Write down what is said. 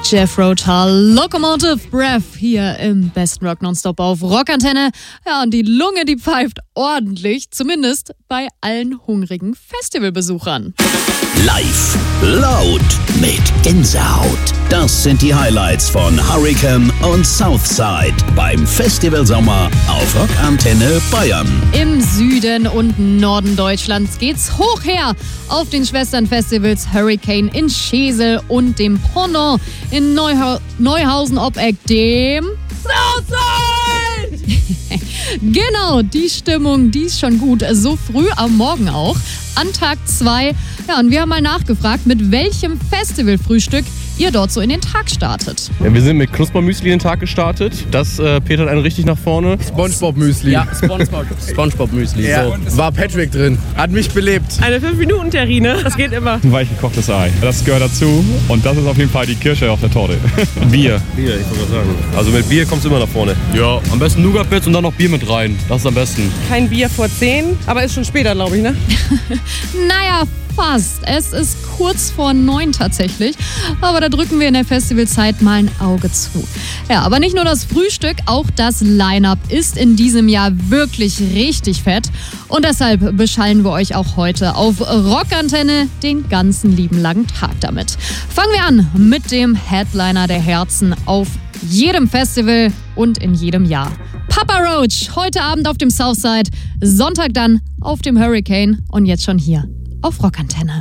Jeff Rotal, Locomotive Breath hier im besten Rock Nonstop auf Rockantenne. Ja, und die Lunge, die pfeift ordentlich, zumindest bei allen hungrigen Festivalbesuchern. Live, laut, mit Gänsehaut. Das sind die Highlights von Hurricane und Southside beim Festival Sommer auf Rockantenne Bayern. Im Süden und Norden Deutschlands geht's hoch her auf den Schwesternfestivals Hurricane in Schesel und dem Pendant in Neuhausen ob Eck, dem Southside! Genau, die Stimmung, die ist schon gut, so früh am Morgen auch, an Tag 2. Ja, und wir haben mal nachgefragt, mit welchem Festivalfrühstück ihr dort so in den Tag startet. Ja, wir sind mit Knuspermüsli in den Tag gestartet. Das petert einen richtig nach vorne. SpongeBob-Müsli. Ja, SpongeBob-Müsli. Ja, So. war Patrick drin. Hat mich belebt. Eine 5-Minuten-Terrine, das geht immer. Ein weich gekochtes Ei. Das gehört dazu und das ist auf jeden Fall die Kirsche auf der Torte. Bier, ich wollte gerade sagen. Also mit Bier kommst du immer nach vorne. Ja, am besten Nougat-Bits und dann noch Bier mit rein. Das ist am besten. Kein Bier vor 10, aber ist schon später, glaube ich, ne? Naja, fast. Es ist kurz vor 9 tatsächlich. Aber da drücken wir in der Festivalzeit mal ein Auge zu. Ja, aber nicht nur das Frühstück, auch das Line-Up ist in diesem Jahr wirklich richtig fett. Und deshalb beschallen wir euch auch heute auf Rockantenne den ganzen lieben langen Tag damit. Fangen wir an mit dem Headliner der Herzen auf jedem Festival und in jedem Jahr. Papa Roach, heute Abend auf dem Southside, Sonntag dann auf dem Hurricane und jetzt schon hier auf Rockantenne.